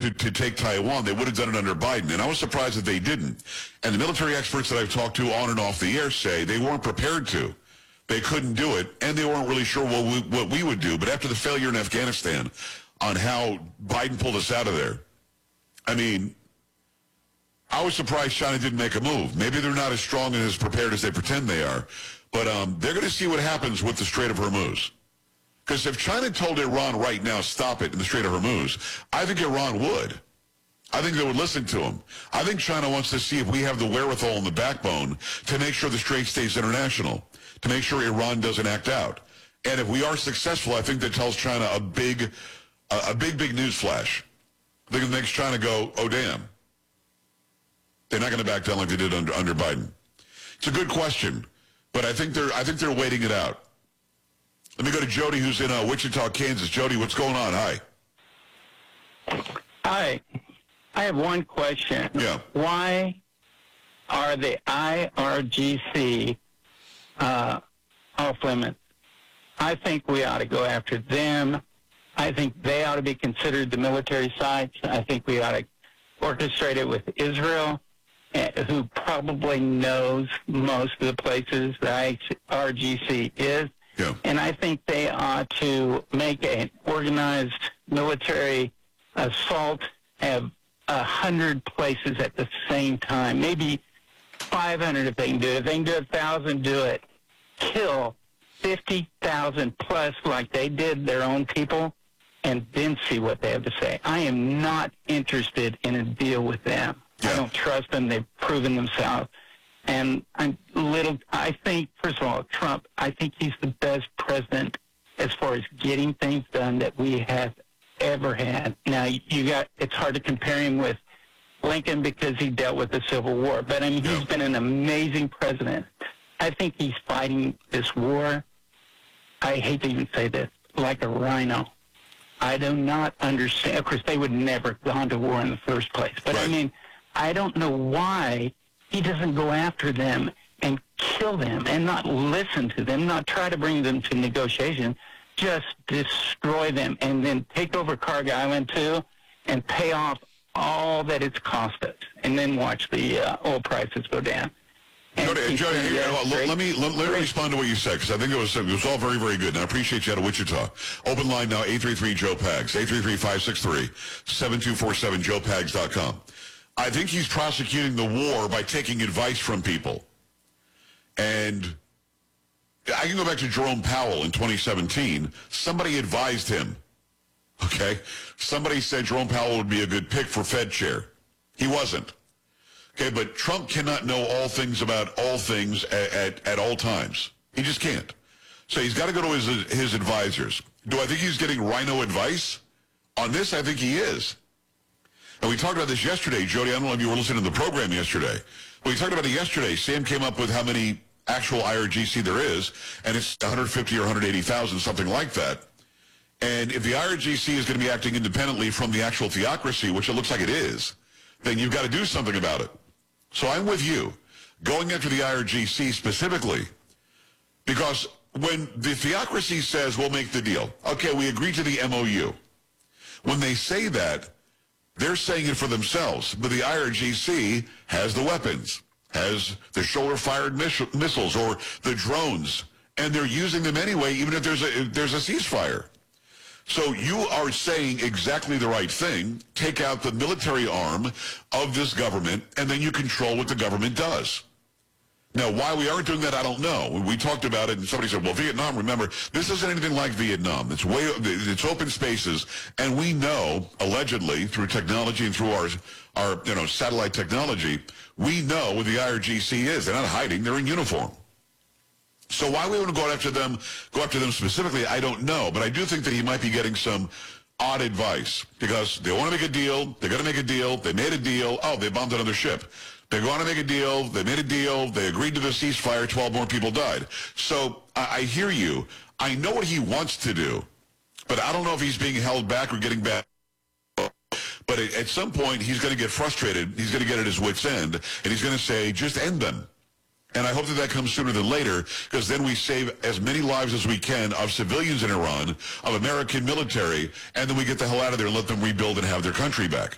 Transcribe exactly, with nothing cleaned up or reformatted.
to, to take Taiwan, they would have done it under Biden. And I was surprised that they didn't. And the military experts that I've talked to on and off the air say they weren't prepared to. They couldn't do it, and they weren't really sure what we, what we would do. But after the failure in Afghanistan on how Biden pulled us out of there, I mean, I was surprised China didn't make a move. Maybe they're not as strong and as prepared as they pretend they are. But um, they're going to see what happens with the Strait of Hormuz. Because if China told Iran right now, stop it in the Strait of Hormuz, I think Iran would. I think they would listen to him. I think China wants to see if we have the wherewithal and the backbone to make sure the Strait stays international, to make sure Iran doesn't act out. And if we are successful, I think that tells China a big, uh, a big, big news flash. I think it makes China go, oh, damn. They're not going to back down like they did under, under Biden. It's a good question, but I think they're, I think they're waiting it out. Let me go to Jody, who's in uh, Wichita, Kansas. Jody, what's going on? Hi. Hi. I have one question. Yeah. Why are the I R G C uh, off limits? I think we ought to go after them. I think they ought to be considered the military sites. I think we ought to orchestrate it with Israel, uh, who probably knows most of the places the I R G C is. Yeah. And I think they ought to make an organized military assault, have a hundred places at the same time, maybe five hundred if they can do it. If they can do a thousand, do it. Kill fifty thousand plus like they did their own people, and then see what they have to say. I am not interested in a deal with them. Yeah. I don't trust them. They've proven themselves. And I'm little, I think, first of all, Trump, I think he's the best president as far as getting things done that we have ever had. Now, you got, it's hard to compare him with Lincoln because he dealt with the Civil War. But, I mean, he's been an amazing president. I think he's fighting this war, I hate to even say this, like a rhino. I do not understand. Of course, they would never have gone to war in the first place. But, Right. I mean, I don't know why he doesn't go after them and kill them and not listen to them, not try to bring them to negotiation, just destroy them and then take over Cargo Island, too, and pay off all that it's cost us, and then watch the uh, oil prices go down. Jody, Jody, Yeah, uh, let, let me let, let me respond to what you said, because I think it was it was all very, very good, and I appreciate you out of Wichita. Open line now, eight three three, Joe Pags, eight three three, five six three, seven two four seven, joe pags dot com. I think he's prosecuting the war by taking advice from people. And I can go back to Jerome Powell in twenty seventeen. Somebody advised him, okay? Somebody said Jerome Powell would be a good pick for Fed chair. He wasn't. Okay, but Trump cannot know all things about all things at, at, at all times. He just can't. So he's got to go to his, his advisors. Do I think he's getting rhino advice? On this, I think he is. And we talked about this yesterday, Jody. I don't know if you were listening to the program yesterday. But we talked about it yesterday. Sam came up with how many actual I R G C there is, and it's one hundred fifty or one hundred eighty thousand, something like that. And if the I R G C is going to be acting independently from the actual theocracy, which it looks like it is, then you've got to do something about it. So I'm with you, going after the I R G C specifically, because when the theocracy says we'll make the deal, okay, we agree to the M O U. When they say that, they're saying it for themselves, but the I R G C has the weapons, has the shoulder-fired miss- missiles or the drones, and they're using them anyway, even if there's a if there's a ceasefire. So you are saying exactly the right thing. Take out the military arm of this government, and then you control what the government does. Now, why we aren't doing that, I don't know. We talked about it, and somebody said, well, Vietnam, remember, this isn't anything like Vietnam. It's way, it's open spaces, and we know, allegedly, through technology and through our, our, you know, satellite technology, we know what the I R G C is. They're not hiding. They're in uniform. So why we want to go after them, go after them specifically, I don't know. But I do think that he might be getting some odd advice, because they want to make a deal. They're going to make a deal. They made a deal. Oh, they bombed another ship. They're going to make a deal. They made a deal. They agreed to the ceasefire. twelve more people died. So I, I hear you. I know what he wants to do, but I don't know if he's being held back or getting back. But at, at some point, he's going to get frustrated. He's going to get at his wit's end, and he's going to say, just end them. And I hope that that comes sooner than later, because then we save as many lives as we can of civilians in Iran, of American military, and then we get the hell out of there and let them rebuild and have their country back.